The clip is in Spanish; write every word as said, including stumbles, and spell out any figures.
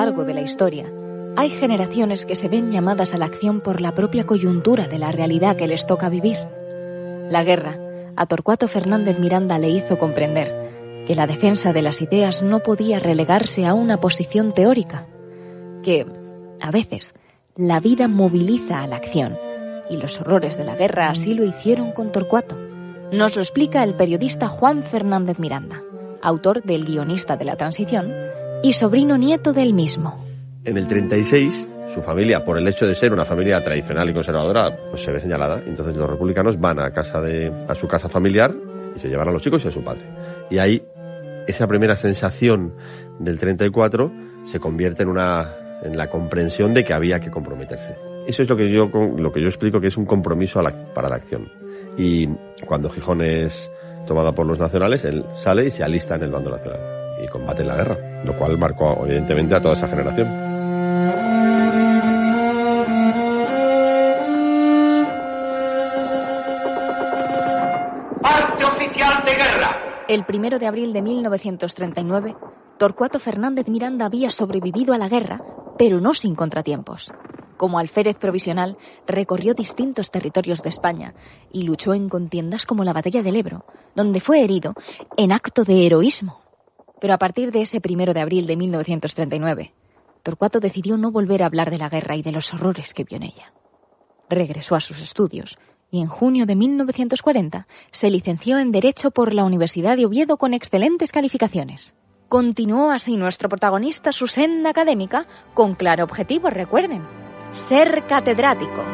largo de la historia, hay generaciones que se ven llamadas a la acción por la propia coyuntura de la realidad que les toca vivir. La guerra, a Torcuato Fernández Miranda le hizo comprender que la defensa de las ideas no podía relegarse a una posición teórica, que, a veces, la vida moviliza a la acción, y los horrores de la guerra así lo hicieron con Torcuato. Nos lo explica el periodista Juan Fernández Miranda, autor del Guionista de la Transición y sobrino nieto del mismo. En el treinta y seis, su familia, por el hecho de ser una familia tradicional y conservadora, pues se ve señalada. Entonces los republicanos van a casa de a su casa familiar y se llevan a los chicos y a su padre. Y ahí, esa primera sensación del treinta y cuatro se convierte en una en la comprensión de que había que comprometerse. Eso es lo que yo lo que yo explico que es un compromiso a la, para la acción. Y cuando Gijón es tomada por los nacionales, él sale y se alista en el bando nacional y combate en la guerra, lo cual marcó evidentemente a toda esa generación. Parte oficial de guerra. El primero de abril de mil novecientos treinta y nueve, Torcuato Fernández Miranda había sobrevivido a la guerra, pero no sin contratiempos. Como alférez provisional, recorrió distintos territorios de España y luchó en contiendas como la Batalla del Ebro, donde fue herido en acto de heroísmo. Pero a partir de ese primero de abril de mil novecientos treinta y nueve, Torcuato decidió no volver a hablar de la guerra y de los horrores que vio en ella. Regresó a sus estudios y en junio de mil novecientos cuarenta se licenció en Derecho por la Universidad de Oviedo con excelentes calificaciones. Continuó así nuestro protagonista su senda académica con claro objetivo, recuerden: ser catedrático.